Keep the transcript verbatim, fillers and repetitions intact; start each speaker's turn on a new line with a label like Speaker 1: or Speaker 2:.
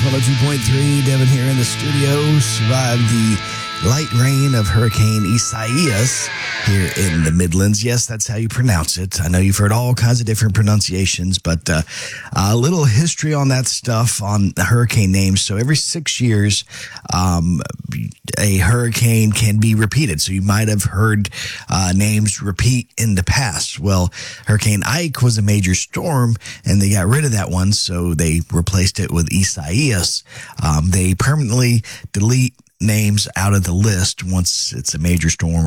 Speaker 1: one oh two point three. Devin here in the studio. Survived the light rain of Hurricane Isaias here in the Midlands. Yes, that's how you pronounce it. I know you've heard all kinds of different pronunciations, but uh, a little history on that stuff, on the hurricane names. So every six years, um, a hurricane can be repeated. So you might have heard uh, names repeat in the past. Well, Hurricane Ike was a major storm, and they got rid of that one, so they replaced it with Isaias. Um, they permanently delete names out of the list once it's a major storm